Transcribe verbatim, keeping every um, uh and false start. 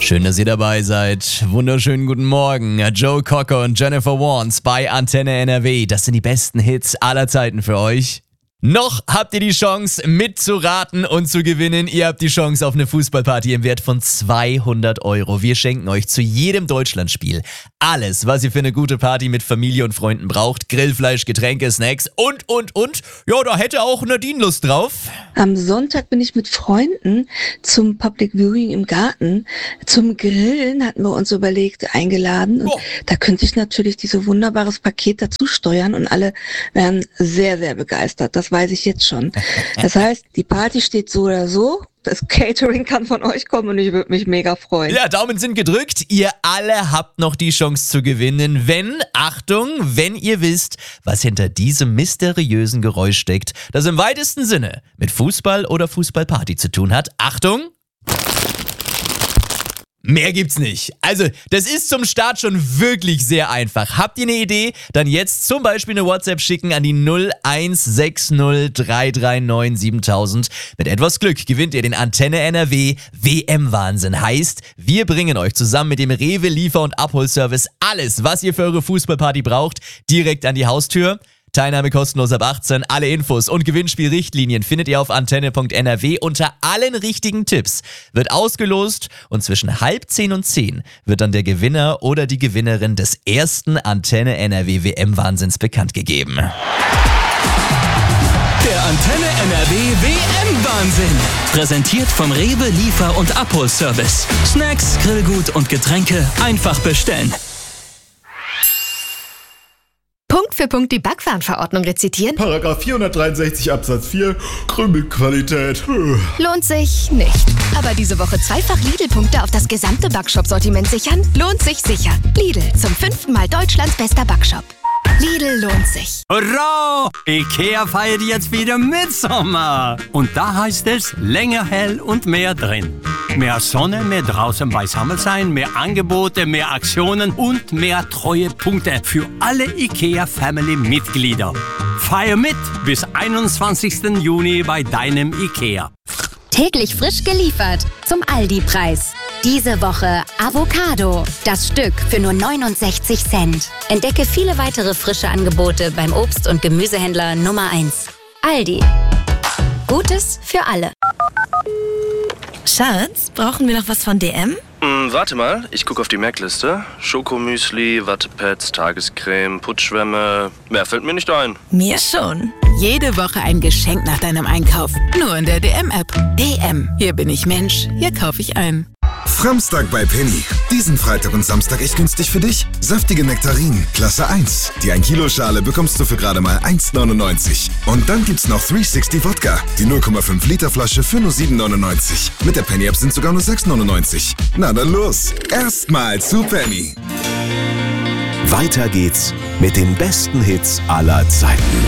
Schön, dass ihr dabei seid. Wunderschönen guten Morgen. Joe Cocker und Jennifer Warnes bei Antenne N R W. Das sind die besten Hits aller Zeiten für euch. Noch habt ihr die Chance mitzuraten und zu gewinnen. Ihr habt die Chance auf eine Fußballparty im Wert von zweihundert Euro. Wir schenken euch zu jedem Deutschlandspiel alles, was ihr für eine gute Party mit Familie und Freunden braucht. Grillfleisch, Getränke, Snacks und, und, und. Ja, da hätte auch Nadine Lust drauf. Am Sonntag bin ich mit Freunden zum Public Viewing im Garten. Zum Grillen hatten wir uns überlegt, eingeladen. Und oh. Da könnte ich natürlich dieses wunderbares Paket dazu steuern und alle wären sehr, sehr begeistert. Das weiß ich jetzt schon. Das heißt, die Party steht so oder so. Das Catering kann von euch kommen und ich würde mich mega freuen. Ja, Daumen sind gedrückt. Ihr alle habt noch die Chance zu gewinnen, wenn, Achtung, wenn ihr wisst, was hinter diesem mysteriösen Geräusch steckt, das im weitesten Sinne mit Fußball oder Fußballparty zu tun hat. Achtung! Mehr gibt's nicht. Also, das ist zum Start schon wirklich sehr einfach. Habt ihr eine Idee? Dann jetzt zum Beispiel eine WhatsApp schicken an die null eins sechs null drei drei neun siebentausend. Mit etwas Glück gewinnt ihr den Antenne N R W W M-Wahnsinn. Heißt, wir bringen euch zusammen mit dem Rewe Liefer- und Abholservice alles, was ihr für eure Fußballparty braucht, direkt an die Haustür. Teilnahme kostenlos ab achtzehn. Alle Infos und Gewinnspielrichtlinien findet ihr auf antenne punkt n r w. Unter allen richtigen Tipps wird ausgelost und zwischen halb zehn und zehn wird dann der Gewinner oder die Gewinnerin des ersten Antenne N R W W M-Wahnsinns bekannt gegeben. Der Antenne N R W W M-Wahnsinn. Präsentiert vom Rewe Liefer- und Abholservice. Snacks, Grillgut und Getränke einfach bestellen. Punkt für Punkt die Backwarenverordnung rezitieren? Paragraph vierhundertdreiundsechzig Absatz vier, Krümelqualität. Lohnt sich nicht. Aber diese Woche zweifach Lidl-Punkte auf das gesamte Backshop-Sortiment sichern? Lohnt sich sicher. Lidl, zum fünften Mal Deutschlands bester Backshop. Lidl lohnt sich. Hurra! Ikea feiert jetzt wieder Mitsommer. Und da heißt es länger hell und mehr drin. Mehr Sonne, mehr draußen beisammen sein, mehr Angebote, mehr Aktionen und mehr Treuepunkte für alle Ikea-Family-Mitglieder. Feier mit bis einundzwanzigsten Juni bei deinem Ikea. Täglich frisch geliefert zum Aldi-Preis. Diese Woche Avocado. Das Stück für nur neunundsechzig Cent. Entdecke viele weitere frische Angebote beim Obst- und Gemüsehändler Nummer eins. Aldi. Gutes für alle. Schatz, brauchen wir noch was von D M? Mm, warte mal, ich gucke auf die Merkliste. Schokomüsli, Wattepads, Tagescreme, Putzschwämme. Mehr fällt mir nicht ein. Mir schon. Jede Woche ein Geschenk nach deinem Einkauf. Nur in der D M-App. D M. Hier bin ich Mensch. Hier kaufe ich ein. Framstag bei Penny. Diesen Freitag und Samstag echt günstig für dich. Saftige Nektarinen, Klasse eins. Die ein Kilo Schale bekommst du für gerade mal eins neunundneunzig. Und dann gibt's noch dreihundertsechzig Wodka. Die null Komma fünf Liter Flasche für nur sieben neunundneunzig. Mit der Penny-App sind sogar nur sechs neunundneunzig. Na dann los. Erstmal zu Penny. Weiter geht's mit den besten Hits aller Zeiten.